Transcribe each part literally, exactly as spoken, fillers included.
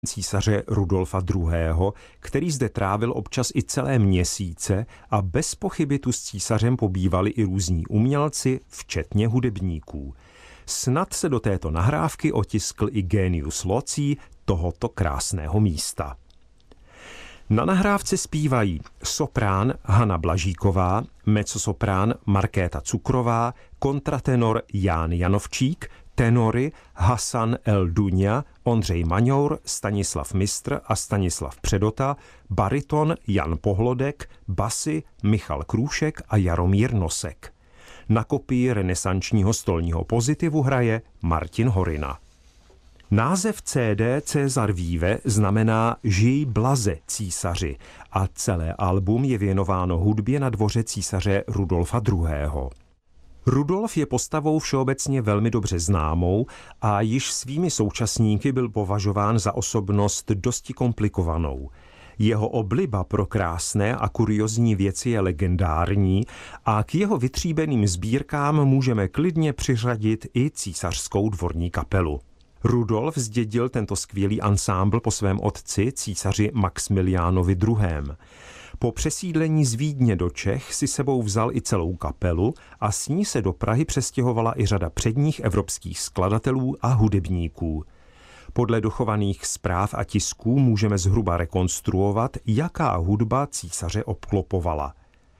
císaře Rudolfa druhého., který zde trávil občas i celé měsíce a bez pochyby tu s císařem pobývali i různí umělci, včetně hudebníků. Snad se do této nahrávky otiskl i genius loci tohoto krásného místa. Na nahrávce zpívají soprán Hana Blažíková, mezzosoprán Markéta Cukrová, kontratenor Ján Janovčík, tenory Hasan El Duňa, Ondřej Maňour, Stanislav Mistr a Stanislav Předota, bariton Jan Pohlodek, basy Michal Krůšek a Jaromír Nosek. Na kopii renesančního stolního pozitivu hraje Martin Horina. Název C D César Vive znamená Žij blaze císaři a celé album je věnováno hudbě na dvoře císaře Rudolfa druhého. Rudolf je postavou všeobecně velmi dobře známou a již svými současníky byl považován za osobnost dosti komplikovanou. Jeho obliba pro krásné a kuriozní věci je legendární a k jeho vytříbeným sbírkám můžeme klidně přiřadit i císařskou dvorní kapelu. Rudolf zdědil tento skvělý ansámbl po svém otci, císaři Maxmiliánovi druhém. Po přesídlení z Vídně do Čech si sebou vzal i celou kapelu a s ní se do Prahy přestěhovala i řada předních evropských skladatelů a hudebníků. Podle dochovaných zpráv a tisků můžeme zhruba rekonstruovat, jaká hudba císaře obklopovala.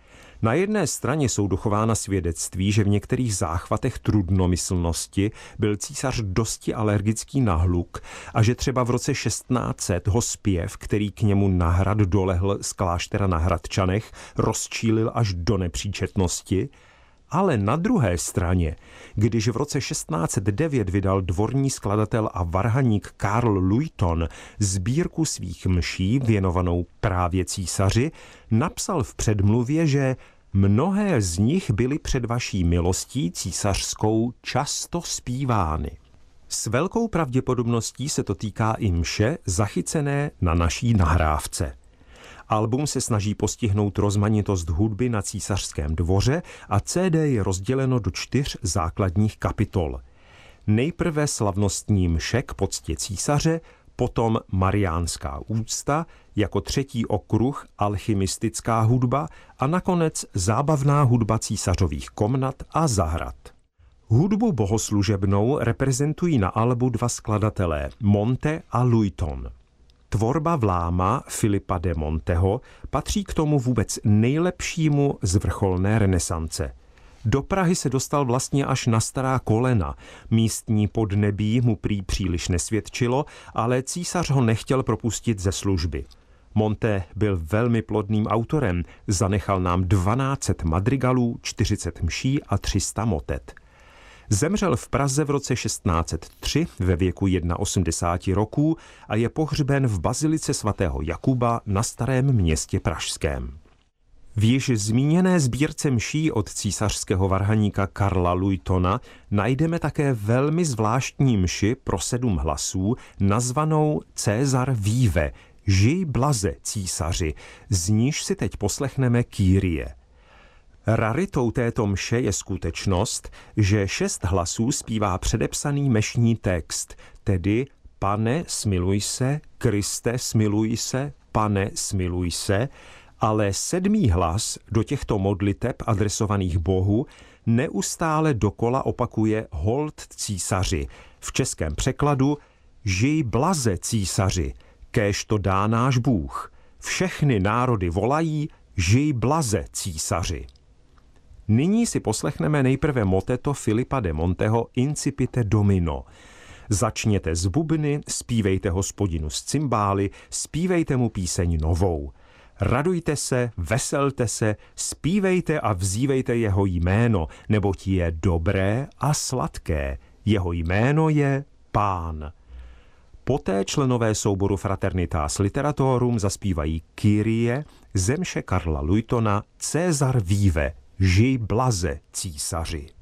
Na jedné straně jsou dochována svědectví, že v některých záchvatech trudnomyslnosti byl císař dosti alergický na hluk a že třeba v roce šestnáct set ho zpěv, který k němu na hrad dolehl z kláštera na Hradčanech, rozčílil až do nepříčetnosti. Ale na druhé straně, když v roce šestnáct set devět vydal dvorní skladatel a varhaník Karl Luyton sbírku svých mší věnovanou právě císaři, napsal v předmluvě, že mnohé z nich byly před vaší milostí císařskou často zpívány. S velkou pravděpodobností se to týká i mše zachycené na naší nahrávce. Album se snaží postihnout rozmanitost hudby na císařském dvoře a C D je rozděleno do čtyř základních kapitol. Nejprve slavnostní mše k poctě císaře, potom mariánská úcta, jako třetí okruh alchymistická hudba a nakonec zábavná hudba císařových komnat a zahrad. Hudbu bohoslužebnou reprezentují na albu dva skladatelé, Monte a Luyton. Tvorba vláma Filipa de Monteho patří k tomu vůbec nejlepšímu z vrcholné renesance. Do Prahy se dostal vlastně až na stará kolena. Místní podnebí mu prý příliš nesvědčilo, ale císař ho nechtěl propustit ze služby. Monte byl velmi plodným autorem, zanechal nám dvanáct set madrigalů, čtyřicet mší a tři sta motet. Zemřel v Praze v roce šestnáct set tři ve věku osmdesáti jednoho roku a je pohřben v bazilice svatého Jakuba na Starém Městě pražském. V již zmíněné sbírce mší od císařského varhaníka Karla Luytona najdeme také velmi zvláštní mši pro sedm hlasů nazvanou César Vive, Žij blaze císaři, z níž si teď poslechneme Kyrie. Raritou této mše je skutečnost, že šest hlasů zpívá předepsaný mešní text, tedy Pane, smiluj se, Kriste, smiluj se, Pane, smiluj se, ale sedmý hlas do těchto modliteb adresovaných Bohu neustále dokola opakuje hold císaři, v českém překladu Žij blaze císaři, kéž to dá náš Bůh. Všechny národy volají Žij blaze císaři. Nyní si poslechneme nejprve moteto Filipa de Monteho Incipite Domino. Začněte z bubny, zpívejte Hospodinu z cymbály, zpívejte mu píseň novou. Radujte se, veselte se, zpívejte a vzívejte jeho jméno, neboť je dobré a sladké. Jeho jméno je Pán. Poté členové souboru Fraternitas Literatorum zaspívají Kyrie, ze mše Karla Luytona César Vive, Žij blaze císaři.